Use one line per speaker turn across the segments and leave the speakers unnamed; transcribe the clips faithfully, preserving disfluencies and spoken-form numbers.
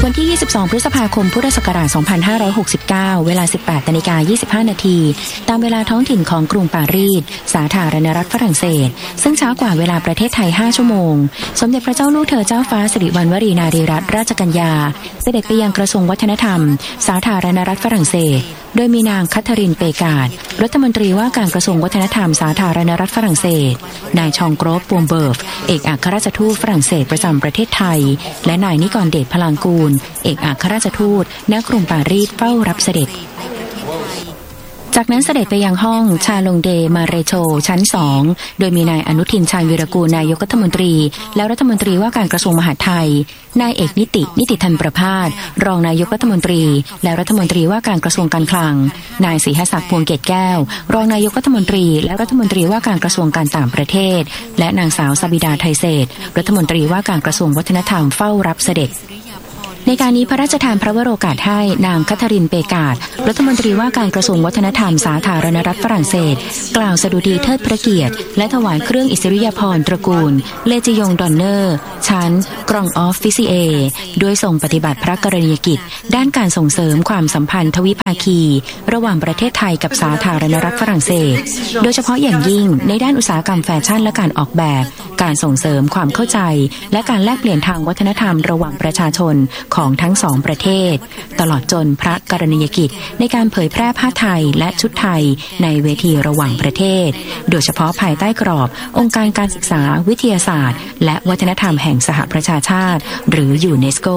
วันที่ยี่สิบสองพฤษภาคมพุทธศักราชสองพันห้าร้อยหกสิบเก้าเวลา สิบแปดนาฬิกายี่สิบห้านาทีตามเวลาท้องถิ่นของกรุงปารีสสาธารณรัฐฝรั่งเศสซึ่งช้ากว่าเวลาประเทศไทยห้าชั่วโมงสมเด็จพระเจ้าลูกเธอเจ้าฟ้าสิริวัณวรีนารีรัตนราชกัญญาเสด็จไปยังกระทรวงวัฒนธรรมสาธารณรัฐฝรั่งเศสโดยมีนางคัทเธอรีนเปกาดรัฐมนตรีว่าการกระทรวงวัฒนธรรมสาธารณรัฐฝรั่งเศสนายชองโกรฟปวงเบิร์ฟเอกอัครราชทูตฝรั่งเศสประจำประเทศไทยและนายนิกรเดชพลางกูลเอกอัครราชทูตณกรุงปารีสเฝ้ารับเสด็จจากนั้นเสด็จไปยังห้องชาลงเดมาเรโชชั้นสองโดยมีนายอนุทินชาญวีรกูลนายกรัฐมนตรีและรัฐมนตรีว่าการกระทรวงมหาดไทยนายเอกนิตินิติธันประภาสรองนายกรัฐมนตรีและรัฐมนตรีว่าการกระทรวงการคลังนายศรีหศักดิ์พวงเกตแก้วรองนายกรัฐมนตรีและรัฐมนตรีว่าการกระทรวงการต่างประเทศและนางสาวสบิดาไทยเศรษฐ์รัฐมนตรีว่าการกระทรวงวัฒนธรรมเฝ้ารับเสด็จในการนี้พระราชทานพระวโรกาสให้นางคัทเธอรีนเปกาดรัฐมนตรีว่าการกระทรวงวัฒนธรรมสาธารณรัฐฝรั่งเศสกล่าวสดุดีเทิดพระเกียรติและถวายเครื่องอิสริยาภรณ์ตระกูลเลจิยงดอนเนอร์ชั้นกรองออฟฟิซิเอด้วยทรงปฏิบัติพระกรณียกิจด้านการส่งเสริมความสัมพันธ์ทวิภาคีระหว่างประเทศไทยกับสาธารณรัฐฝรั่งเศสโดยเฉพาะอย่างยิ่งในด้านอุตสาหกรรมแฟชั่นและการออกแบบการส่งเสริมความเข้าใจและการแลกเปลี่ยนทางวัฒนธรรมระหว่างประชาชนของทั้งสองประเทศตลอดจนพระกรณียกิจในการเผยแพร่ผ้าไทยและชุดไทยในเวทีระหว่างประเทศโดยเฉพาะภายใต้กรอบองค์การการศึกษาวิทยาศาสตร์และวัฒนธรรมแห่งสหประชาชาติหรือยูเนสโก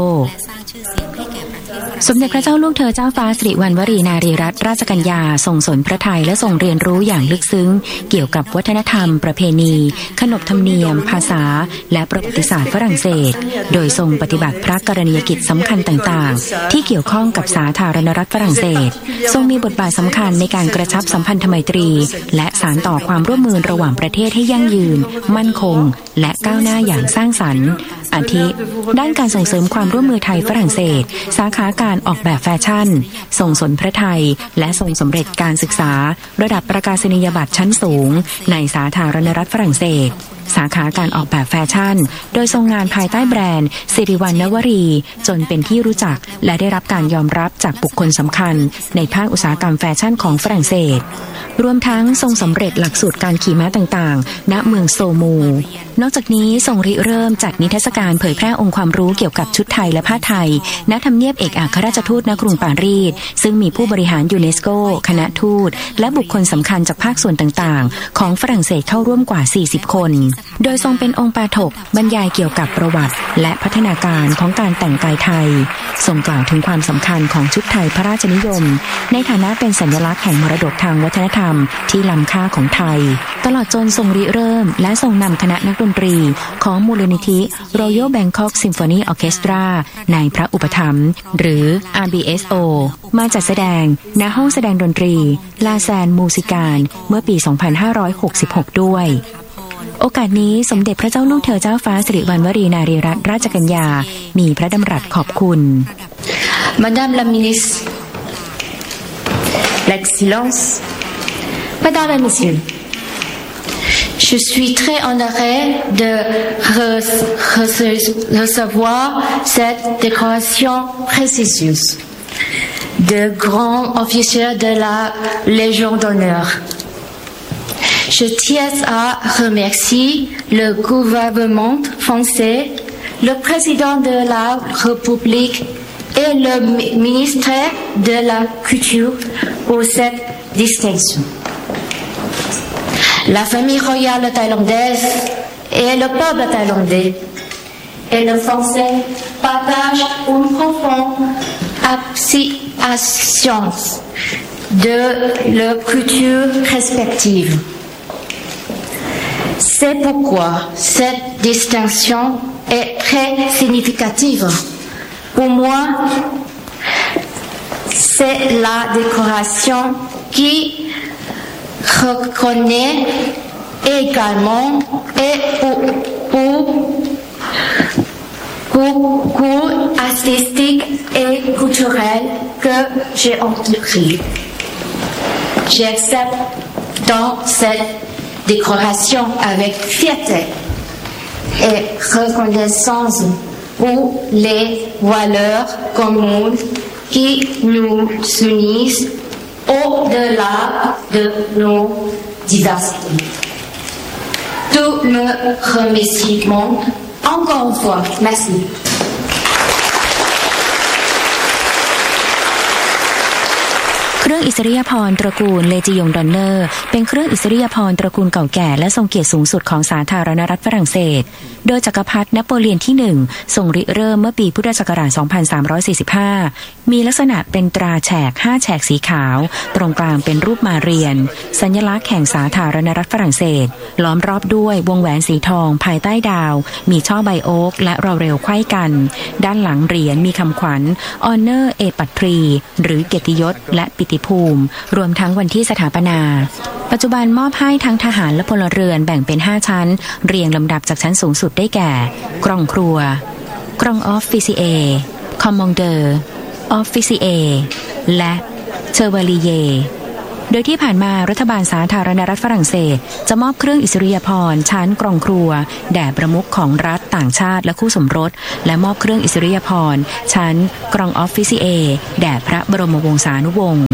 สมเด็จพระเจ้าลูกเธอเจ้าฟ้าสิริวัณวรีนารีรัตนราชกัญญาทรงสนพระทัยและทรงเรียนรู้อย่างลึกซึ้งเกี่ยวกับวัฒนธรรมประเพณีขนบธรรมเนียมภาษาและประวัติศาสตร์ฝรั่งเศสโดยทรงปฏิบัติพระกรณียกิจสำคัญต่างๆที่เกี่ยวข้องกับสาธารณรัฐฝรั่งเศสทรงมีบทบาทสำคัญในการกระชับสัมพันธไมตรีและสานต่อความร่วมมือระหว่างประเทศให้ยั่งยืนมั่นคงและก้าวหน้าอย่างสร้างสรรค์อาทิด้านการส่งเสริมความร่วมมือไทยฝรั่งเศสสาขาการออกแบบแฟชั่นทรงสนพระทัยและทรงสำเร็จการศึกษาระดับประกาศนียบัตรชั้นสูงในสาธารณรัฐฝรั่งเศสสาขาการออกแบบแฟชั่นโดยทรงงานภายใต้แบรนด์สิริวัณวรีจนเป็นที่รู้จักและได้รับการยอมรับจากบุคคลสำคัญในภาคอุตสาหกรรมแฟชั่นของฝรั่งเศสรวมทั้งทรงสำเร็จหลักสูตรการขี่ม้าต่างๆณเมืองโซมูนอกจากนี้ทรงริเริ่มจัดนิทรรศการเผยแพร่องค์ความรู้เกี่ยวกับชุดไทยและผ้าไทยณทำเนียบเอกอัครราชทูตณกรุงปารีสซึ่งมีผู้บริหารยูเนสโกคณะทูตและบุคคลสำคัญจากภาคส่วนต่างๆของฝรั่งเศสเข้าร่วมกว่าสี่สิบคนโดยทรงเป็นองค์ปาฐกบรรยายเกี่ยวกับประวัติและพัฒนาการของการแต่งกายไทยทรงกล่าวถึงความสำคัญของชุดไทยพระราชนิยมในฐานะเป็นสัญลักษณ์แห่งมรดกทางวัฒนธรรมที่ล้ำค่าของไทยตลอดจนทรงริเริ่มและทรงนำคณะนักดนตรีของมูลนิธิ Royal Bangkok Symphony Orchestra ในพระอุปถัมภ์หรือ อาร์ บี เอส โอ มาจัดแสดงณห้องแสดงดนตรีลาแซนมูสิกาลเมื่อปี สองพันห้าร้อยหกสิบหก ด้วยโอกาสนี้สมเด็จพระเจ้าลูกเธอเจ้าฟ้าสิริวัณวรีนารีรัตนราชกัญญามีพระดำรัสขอบคุณ
Madame la ministre l'Excellence Mesdames et Messieurs Je suis très honorée de recevoir cette décoration prestigieuse de grand officier de la Légion d'honneur. Je tiens à remercier le gouvernement français, le président de la République et le ministre de la Culture pour cette distinction. La famille royale thaïlandaise et le peuple thaïlandais et le français partagent une profonde appréciation de leur culture respective. C'est pourquoi cette distinction est très significative. Pour moi, c'est la décoration qui reconnaît également et pour, pour, pour goût artistique et culturel que j'ai entrepris. J'accepte donc cette décoration avec fierté et reconnaissance où les valeurs communes qui nous unissent au-delà de nos diversités. Tous nos remerciements encore une fois. Merci.
เครื่องอิสริยาภรณ์ตระกูลเลจิยงดอนเนอร์เป็นเครื่องอิสริยาภรณ์ตระกูลเก่าแก่และทรงเกียรติสูงสุดของสาธารณรัฐฝรั่งเศสโดยจักรพรรดินโปเลียนที่หนึ่งทรงริเริ่มเมื่อปีพุทธศักราช สองพันสามร้อยสี่สิบห้า มีลักษณะเป็นตราแฉกห้าแฉกสีขาวตรงกลางเป็นรูปมาเรียนสัญลักษณ์แห่งสาธารณรัฐฝรั่งเศสล้อมรอบด้วยวงแหวนสีทองภายใต้ดาวมีช่อใบโอ๊กและรอเรลไขว้กันด้านหลังเหรียญมีคำขวัญ Honor et Patrie หรือเกียรติยศและปิติภูมิรวมทั้งวันที่สถาปนาปัจจุบันมอบให้ทั้งทหารและพลเรือนแบ่งเป็นห้าชั้นเรียงลำดับจากชั้นสูงสุดได้แก่กรองครัวกรองออฟฟิซิเอคอมมองเดอร์ออฟฟิซิเอและเชอร์เวลีเยโดยที่ผ่านมารัฐบาลสาธารณรัฐฝรั่งเศสจะมอบเครื่องอิสริยาภรณ์ชั้นกรองครัวแด่ประมุขของรัฐต่างชาติและคู่สมรสและมอบเครื่องอิสริยาภรณ์ชั้นกรองออฟฟิซิเอแด่พระบรมวงศานุวงศ์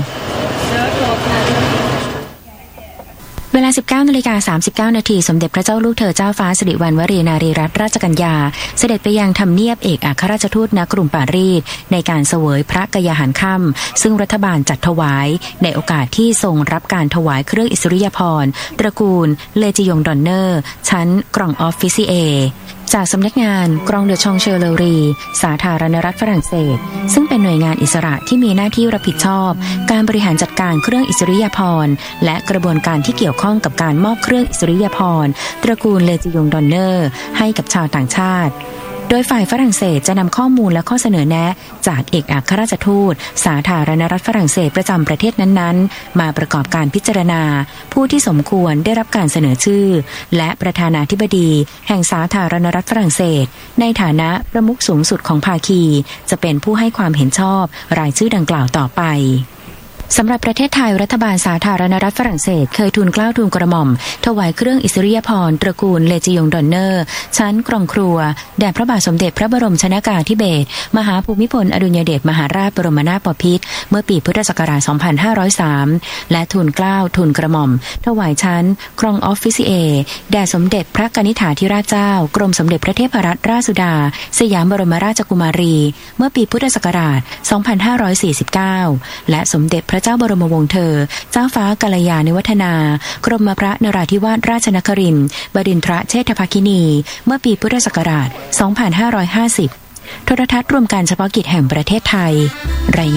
เวลา สิบเก้านาฬิกาสามสิบเก้านาทีสมเด็จพระเจ้าลูกเธอเจ้าฟ้าสิริวัณวรีนารีรัตนราชกัญญาเสด็จไปยังทำเนียบเอกอัครราชทูตณกรุงปารีสในการเสวยพระกยาหารค่ำซึ่งรัฐบาลจัดถวายในโอกาสที่ทรงรับการถวายเครื่องอิสริยาภรณ์ตระกูลเลจิยงดอนเนอร์ชั้นกรองออฟฟิซิเอจากสำนักงานกรองเดอชองเชอร์เลรีสาธารณรัฐฝรั่งเศสซึ่งเป็นหน่วยงานอิสระที่มีหน้าที่รับผิดชอบการบริหารจัดการเครื่องอิสริยาภรณ์และกระบวนการที่เกี่ยวข้องกับการมอบเครื่องอิสริยาภรณ์ตระกูลเลจิยงดอนเนอร์ให้กับชาวต่างชาติโดยฝ่ายฝรั่งเศสจะนำข้อมูลและข้อเสนอแนะจากเอกอัครราชทูตสาธารณรัฐฝรั่งเศสประจำประเทศนั้นๆมาประกอบการพิจารณาผู้ที่สมควรได้รับการเสนอชื่อและประธานาธิบดีแห่งสาธารณรัฐฝรั่งเศสในฐานะประมุขสูงสุดของภาคีจะเป็นผู้ให้ความเห็นชอบรายชื่อดังกล่าวต่อไปสำหรับประเทศไทยรัฐบาลสาธารณรัฐฝรั่งเศสเคยทูลเกล้าทูลกระหม่อมถวายเครื่องอิสริยาภรณ์ตระกูลเลจิยงดอนเนอร์ชั้นกรองครัวแด่พระบาทสมเด็จพระบรมชนกาธิเบศรมหาภูมิพลอดุลยเดชมหาราชบรมนาถบพิตรเมื่อปีพุทธศักราช สองพันห้าร้อยสาม และทูลเกล้าทูลกระหม่อมถวายชั้นกรองออฟฟิซิเอแด่สมเด็จพระกนิษฐาธิราชเจ้ากรมสมเด็จพระเทพรัตนราชสุดาสยามบรมราชกุมารีเมื่อปีพุทธศักราช สองพันห้าร้อยสี่สิบเก้า และสมเด็จพระเจ้าบรมวงศ์เธอเจ้าฟ้ากัลยาณิวัฒนากรมพระนราธิวาสราชนครินทร์บดินทรเชษฐภคินีเมื่อปีพุทธศักราช สองพันห้าร้อยห้าสิบ โทรทัศน์รวมการเฉพาะกิจแห่งประเทศไทยรายงาน